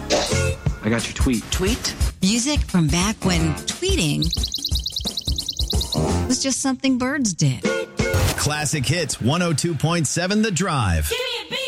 I got your tweet. Tweet? Music from back when tweeting was just something birds did. Classic Hits 102.7 The Drive. Give me a beat.